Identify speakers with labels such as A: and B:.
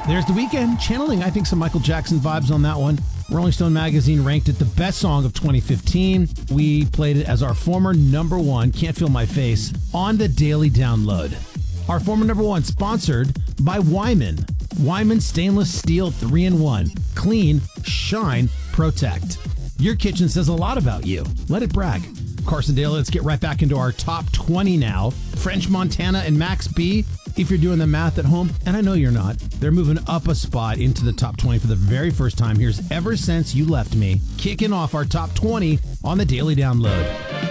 A: There's The Weeknd, channeling, I think, some Michael Jackson vibes on that one. Rolling Stone magazine ranked it the best song of 2015. We played it as our former number one, Can't Feel My Face, on the Daily Download. Our former number one, sponsored by Wyman. Wyman Stainless Steel 3-in-1. Clean, shine, protect. Your kitchen says a lot about you. Let it brag. Carson Daly, let's get right back into our top 20 now. French Montana and Max B. If you're doing the math at home, and I know you're not, they're moving up a spot into the top 20 for the very first time. Here's Ever Since You Left Me, kicking off our top 20 on the Daily Download.